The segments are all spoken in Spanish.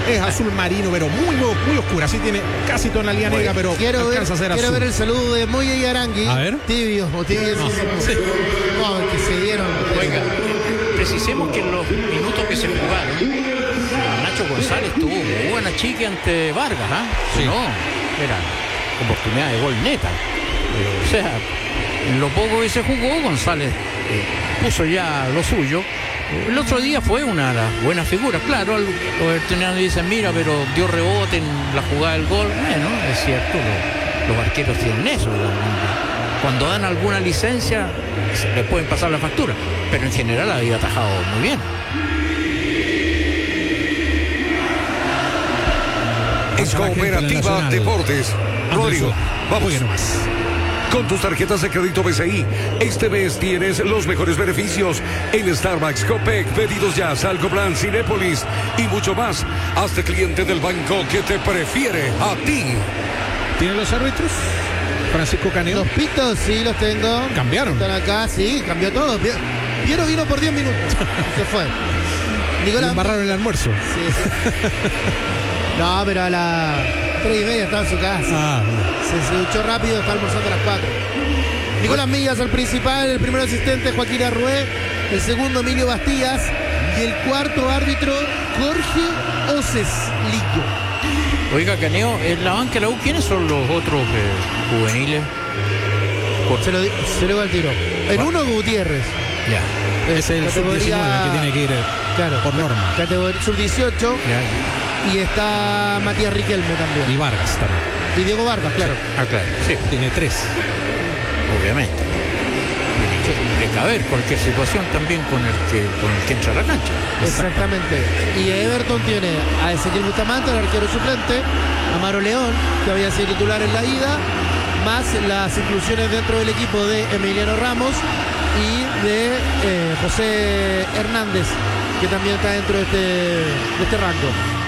Es azul marino, pero muy oscura. Así tiene casi tonalidad negra, pero alcanza a ser azul. Quiero ver el saludo de Moya y Arangui. A ver. Tibios o tibios. Sí. No, que se dieron. Oiga, precisemos que en los minutos que se jugaron, Nacho González tuvo muy buena chique ante Vargas, ¿ah? Sí. No, era oportunidad de gol neta. O sea, en lo poco que se jugó, González puso ya lo suyo. El otro día fue una de las buenas figuras. Claro, los veteranos dicen, mira, pero dio rebote en la jugada del gol. Bueno, es cierto, los arqueros tienen eso. Cuando dan alguna licencia, les pueden pasar la factura. Pero en general había atajado muy bien. Es Cooperativa Deportes. Rodrigo, vamos. Con tus tarjetas de crédito BCI, este mes tienes los mejores beneficios en Starbucks, Copec, Pedidos Ya, Salcoplan, Cinépolis y mucho más. Hazte cliente del banco que te prefiere a ti. ¿Tienen los árbitros? Francisco Caneo. Los pitos, sí, los tengo. ¿Cambiaron? Están acá, sí, cambió todo. Piero vino por 10 minutos. Se fue. Nicolás. Embarraron el almuerzo. Sí. No, pero a las 3:30 estaba en su casa. Se duchó rápido, está almorzando a las 4. Nicolás Millas, el principal, el primer asistente Joaquín Arrué, el segundo Emilio Bastías y el cuarto árbitro Jorge Oceslillo. Oiga, Caneo, en la banca de la U, ¿quiénes son los otros juveniles? Se lo digo al tiro. En uno, Gutiérrez. Ya. Es el sub-19 que tiene que ir por norma. Categoría sub-18. Ya. Y está Matías Riquelme también. Y Vargas también. Y Diego Vargas, claro. Ah, claro. Sí. Tiene 3. Obviamente. Tiene que precaver cualquier situación también con el que entra a la cancha. Exactamente. Y Everton tiene a Ezequiel Bustamante, el arquero suplente, a Maro León, que había sido titular en la ida, más las inclusiones dentro del equipo de Emiliano Ramos y de José Hernández, que también está dentro de este rango.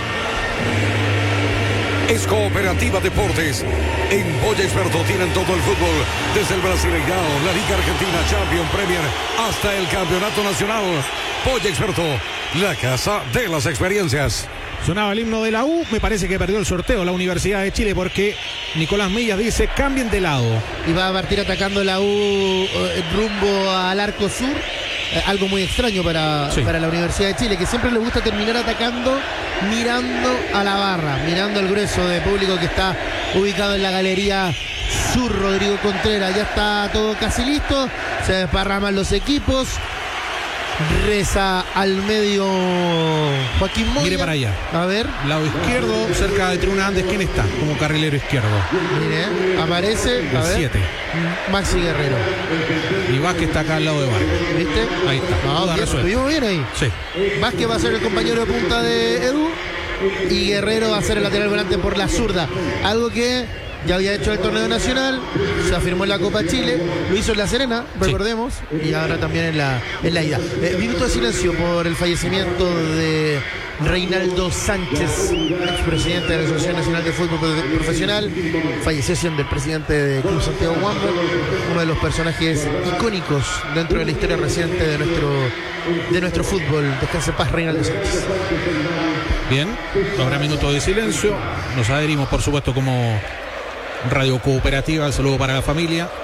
Es Cooperativa Deportes. En Boya Experto tienen todo el fútbol, desde el Brasileirao, la Liga Argentina, Champions, Premier, hasta el Campeonato Nacional. Boya Experto, la casa de las experiencias. Sonaba el himno de la U, me parece que perdió el sorteo la Universidad de Chile porque Nicolás Millas dice cambien de lado. Y va a partir atacando la U rumbo al arco sur. Algo muy extraño para la Universidad de Chile, que siempre le gusta terminar atacando mirando a la barra, mirando al grueso de público que está ubicado en la galería sur. Rodrigo Contreras, ya está todo casi listo, se desparraman los equipos, reza al medio Joaquín Moya. Mire para allá. A ver. Lado izquierdo, cerca de Tribuna Andes, ¿quién está? Como carrilero izquierdo. Mire, aparece. El 7. Maxi Guerrero. Y Vázquez está acá al lado de Vargas. ¿Viste? Ahí está. No, estuvimos bien ahí. Sí. Vázquez va a ser el compañero de punta de Edu. Y Guerrero va a ser el lateral volante por la zurda. Algo que ya había hecho el torneo nacional, se afirmó en la Copa Chile, lo hizo en La Serena, recordemos, y ahora también en la ida. Minuto de silencio por el fallecimiento de Reinaldo Sánchez, expresidente de la Asociación Nacional de Fútbol Profesional, falleció siendo el presidente de Club Santiago Wanderers, uno de los personajes icónicos dentro de la historia reciente de nuestro fútbol. Descanse en paz, Reinaldo Sánchez. Bien, habrá minuto de silencio. Nos adherimos, por supuesto, como Radio Cooperativa. El saludo para la familia.